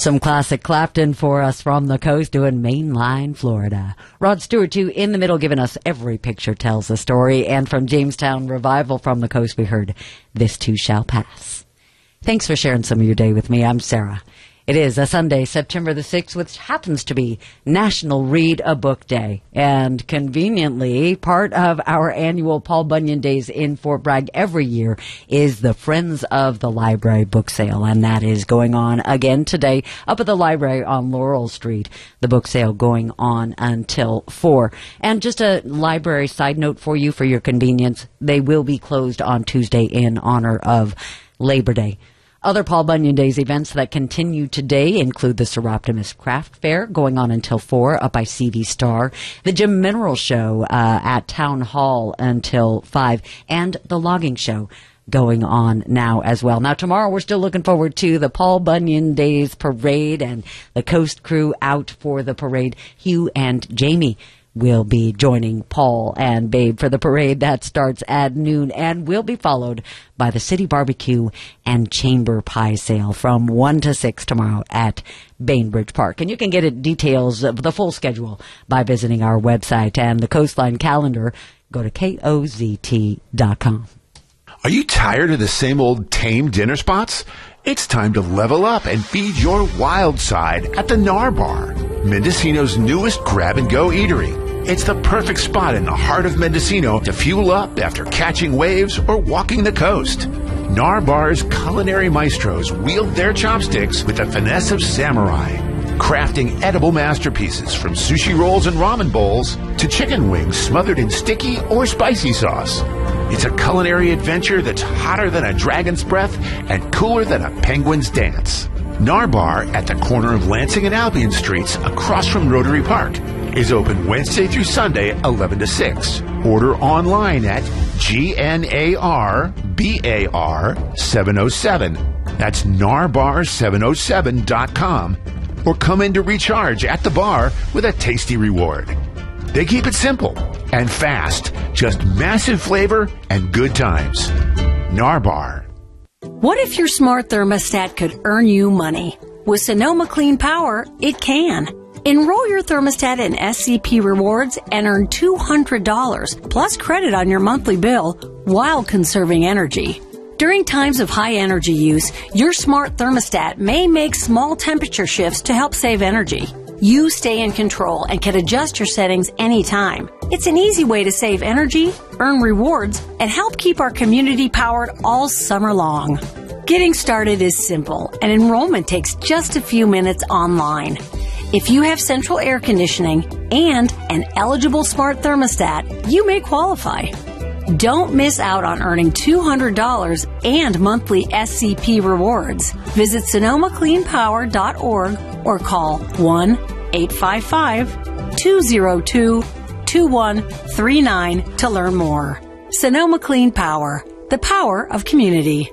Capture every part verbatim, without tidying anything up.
Some classic Clapton for us from the coast doing Mainline, Florida. Rod Stewart, too, in the middle, giving us Every Picture Tells a Story. And from Jamestown Revival from the coast, we heard This Too Shall Pass. Thanks for sharing some of your day with me. I'm Sarah. It is a Sunday, September the sixth, which happens to be National Read a Book Day. And conveniently, part of our annual Paul Bunyan Days in Fort Bragg every year is the Friends of the Library book sale. And that is going on again today up at the library on Laurel Street. The book sale going on until four. And just a library side note for you for your convenience, they will be closed on Tuesday in honor of Labor Day. Other Paul Bunyan Days events that continue today include the Seroptimus Craft Fair going on until four up by C V Star, the Jim Mineral Show uh, at Town Hall until five, and the Logging Show going on now as well. Now, tomorrow we're still looking forward to the Paul Bunyan Days Parade and the Coast Crew out for the parade. Hugh and Jamie will be joining Paul and Babe for the parade that starts at noon and will be followed by the City Barbecue and Chamber Pie Sale from one to six tomorrow at Bainbridge Park. And you can get it, details of the full schedule by visiting our website and the Coastline calendar. Go to K O Z T dot com. Are you tired of the same old tame dinner spots? It's time to level up and feed your wild side at the Nar Bar, Mendocino's newest grab-and-go eatery. It's the perfect spot in the heart of Mendocino to fuel up after catching waves or walking the coast. Nar Bar's culinary maestros wield their chopsticks with the finesse of samurai, crafting edible masterpieces from sushi rolls and ramen bowls to chicken wings smothered in sticky or spicy sauce. It's a culinary adventure that's hotter than a dragon's breath and cooler than a penguin's dance. Nar Bar at the corner of Lansing and Albion Streets across from Rotary Park is open Wednesday through Sunday, eleven to six. Order online at G N A R B A R seven oh seven. That's narbar seven oh seven dot com. Or come in to recharge at the bar with a tasty reward. They keep it simple and fast, just massive flavor and good times. Nar Bar. What if your smart thermostat could earn you money? With Sonoma Clean Power, it can. Enroll your thermostat in S C P Rewards and earn two hundred dollars plus credit on your monthly bill while conserving energy. During times of high energy use, your smart thermostat may make small temperature shifts to help save energy. You stay in control and can adjust your settings anytime. It's an easy way to save energy, earn rewards, and help keep our community powered all summer long. Getting started is simple, and enrollment takes just a few minutes online. If you have central air conditioning and an eligible smart thermostat, you may qualify. Don't miss out on earning two hundred dollars and monthly S C P rewards. Visit Sonoma Clean Power dot org or call one eight five five, two oh two, two one three nine to learn more. Sonoma Clean Power, the power of community.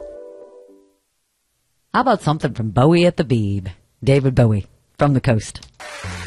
How about something from Bowie at the Beeb? David Bowie from the coast.